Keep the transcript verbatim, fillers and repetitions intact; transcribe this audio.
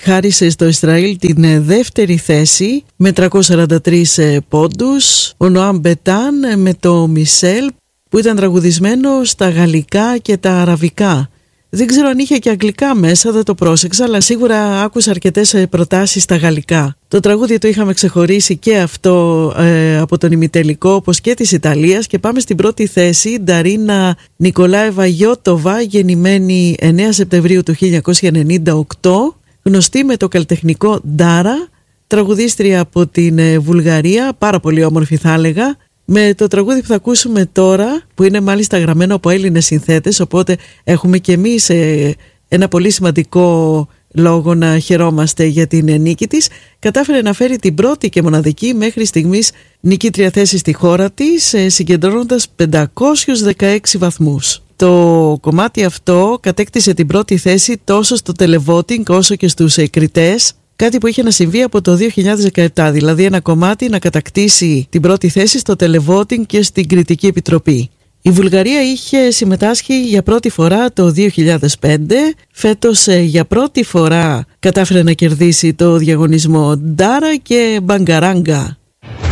χάρισε στο Ισραήλ την δεύτερη θέση με τριακόσιους σαράντα τρεις πόντους. Ο Νοάμ Μπετάν με το Μισελ, που ήταν τραγουδισμένο στα γαλλικά και τα αραβικά. Δεν ξέρω αν είχε και αγγλικά μέσα, δεν το πρόσεξα, αλλά σίγουρα άκουσα αρκετές προτάσεις στα γαλλικά. Το τραγούδι το είχαμε ξεχωρίσει και αυτό ε, από τον ημιτελικό, όπως και της Ιταλίας, και πάμε στην πρώτη θέση. Νταρίνα Νικολάεβα Γιώτοβα, γεννημένη εννέα Σεπτεμβρίου του χίλια εννιακόσια ενενήντα οκτώ, γνωστή με το καλλιτεχνικό Ντάρα, τραγουδίστρια από την ε, Βουλγαρία, πάρα πολύ όμορφη θα έλεγα, με το τραγούδι που θα ακούσουμε τώρα, που είναι μάλιστα γραμμένο από Έλληνες συνθέτες, οπότε έχουμε και εμείς ε, ένα πολύ σημαντικό λόγο να χαιρόμαστε για την νίκη της. Κατάφερε να φέρει την πρώτη και μοναδική μέχρι στιγμής νικήτρια θέση στη χώρα της, ε, συγκεντρώνοντας πεντακόσιους δεκαέξι βαθμούς. Το κομμάτι αυτό κατέκτησε την πρώτη θέση τόσο στο televoting όσο και στους ε, κριτές. Κάτι που είχε να συμβεί από το δύο χιλιάδες δεκαεπτά, δηλαδή ένα κομμάτι να κατακτήσει την πρώτη θέση στο televoting και στην κριτική επιτροπή. Η Βουλγαρία είχε συμμετάσχει για πρώτη φορά το δύο χιλιάδες πέντε, φέτος για πρώτη φορά κατάφερε να κερδίσει το διαγωνισμό Ντάρα και Μπαγκαράγκα.